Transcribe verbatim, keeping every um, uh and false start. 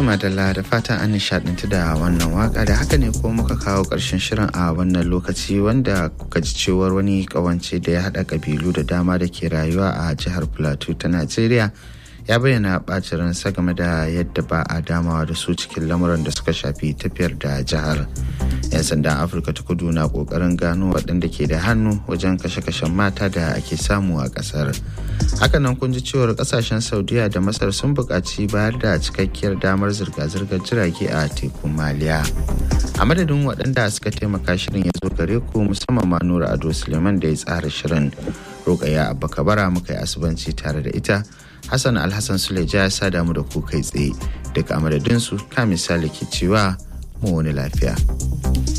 madalla da fatan an nishadantu da wannan waka da haka ne ko muka kawo ƙarshen shirin a wannan lokaci wanda kuka ji cewar wani ƙawance da ya haɗa ƙabilu da dama da ke rayuwa a jihar Plateau ta Najeriya ya bayyana ɓacin ransa game da yadda ba a damawa da su cikin lamuran da suka shafi tafiyar da jihar. 'Yan sandan Afirka ta Kudu na ƙoƙarin gano waɗanda ke da hannu wajen kashe-kashen mata da ake samu a ƙasar. Hakanan kun ji cewar ƙasashen Saudiya da Masar sun buƙaci bayar da cikakkiyar damar zirga-zirgar jirage a tekun Maliya. A madadin waɗanda suka taimaka shirin ya zo gare ku musamman ma Nura Ado Suleiman da ya tsara shirin. Rokaya Abba Kabara muka yi asubanci tare da ita. Hassan Alhassan Suleja ya sada mu da ku kai tsaye. Daga amadadinsu ka misali ke cewa mu wani lafiya.